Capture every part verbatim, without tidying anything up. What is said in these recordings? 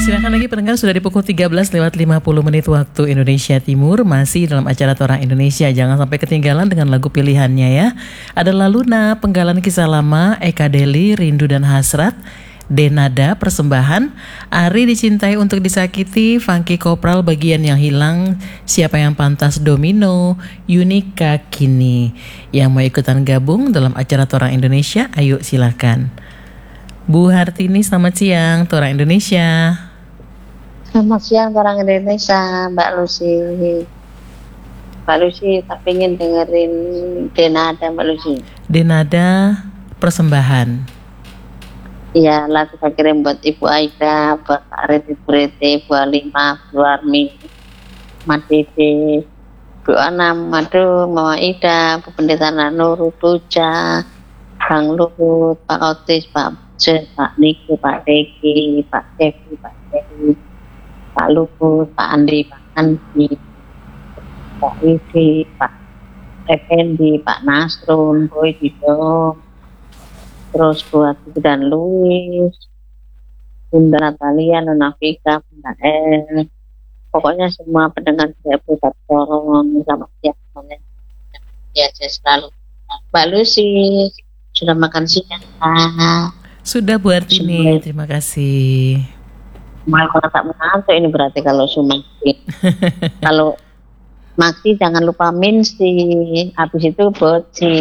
Silakan lagi pendengar, sudah di pukul tiga belas lewat lima puluh menit waktu Indonesia Timur. Masih dalam acara Tora Indonesia. Jangan sampai ketinggalan dengan lagu pilihannya ya. Ada Laluna, Penggalan Kisah Lama, Eka Deli, Rindu dan Hasrat, Denada, Persembahan, Ari Dicintai Untuk Disakiti, Funky Kopral, Bagian Yang Hilang, Siapa Yang Pantas, Domino, Yunika Kini. Yang mau ikutan gabung dalam acara Tora Indonesia, ayo silakan. Bu Hartini, selamat siang, Tora Indonesia. Selamat siang, Tora Indonesia, Mbak Lucy. Mbak Lucy, tak pengen dengerin Denada, Mbak Lucy. Denada, Persembahan. Iya, lagu saya kirim buat Ibu Aida, buat Arit, Ibu Rete, Bu Alima, Bu Armi, Mat Dede, Bu Anam, Madu, Mama Ida, Bu Pendeta Nur, Buja, Bang Luhut, Pak Otis, Pak Je, Pak Niki, Pak Deki, Pak Devi, Pak Dewi, Pak Luhut, Pak Andi, Pak Andi, Pak Widi, Pak Effendi, Pak Nasrun, Boy Dido, terus buat Ibu dan Louis, Bunda Natalia, Nona Vika, Bunda El, pokoknya semua pendengar saya putar sorong, selamat siang semuanya. Ya, saya selalu. Mbak Lucy, sudah makan siang? Sudah Bu Artini, terima kasih. Mal kalau tak mengantuk ini berarti kalau sumaksi. Kalau maksi jangan lupa minsi, habis itu boci.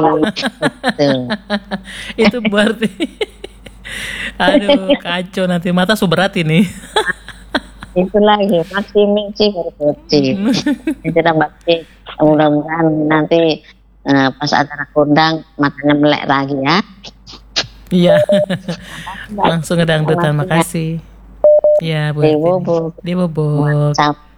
Itu Bu Artini. Aduh, kacau nanti mata suberat ini. Itu lagi maksi minsi baru boci. Itu tambah sih. Mudah-mudahan nanti uh, pas acara kondang matanya melek lagi ya. Iya. Langsung ngedangdutan, makasih. Ya, Bu Artini. Di Bobok.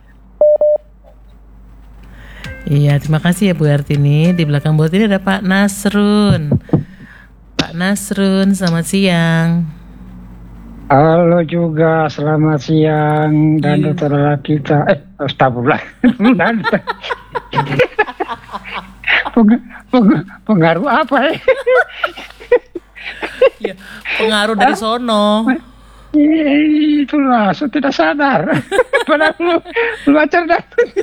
Iya, terima kasih ya Bu Artini. Di belakang Bu Artini ada Pak Nasrun. Pak Nasrun, selamat siang. Halo juga, selamat siang. Dan saudara kita, eh, astagfirullah. Peng- peng- pengaruh apa ya? Ya, pengaruh dari sono. Itulah, saya tidak sadar. Padahal lu, lu acar dah.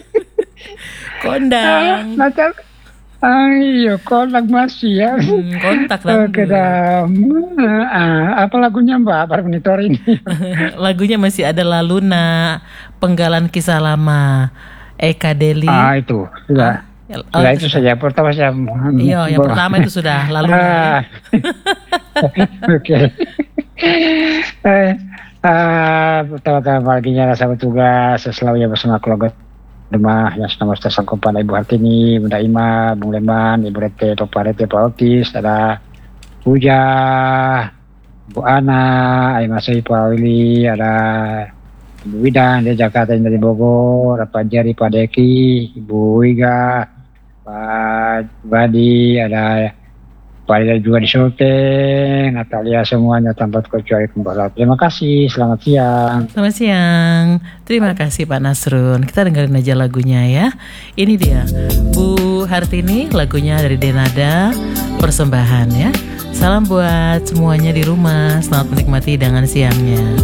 Kondang. Acar. Ayo, kontak masih ya. Hmm, kontak lah. Oke dah. Apa lagunya Mbak? Apa monitor ini? Lagunya masih ada Laluna, Penggalan Kisah Lama, Eka Deli. Ah, itu. Sudah. Oh, nah itu saja pertama saya. Iya, yang pertama itu sudah lalu. Ah. Oke. Eh, ah, pertama-tama paginya rasa bertugas selalu ya bersama keluarga rumah yang sedang bersama kepada Ibu Hartini, Bunda Ima, Bung Leman, Ibu Rete, Pak Rete, Pak Otis, ada Puja, Bu Ana, Aima Sri, Pak Willy, ada Ibu Widan dari Jakarta, dari Bogor, Pak Jari, Pak Deki, Ibu Wiga, Pak Badi, ada Pak Lida juga di Sulteng, Natalia, semuanya tanpa terkecuali kembali. Terima kasih, selamat siang. Selamat siang, terima kasih Pak Nasrun. Kita dengerin aja lagunya ya. Ini dia Bu Hartini, lagunya dari Denada, Persembahan ya. Salam buat semuanya di rumah, selamat menikmati hidangan siangnya.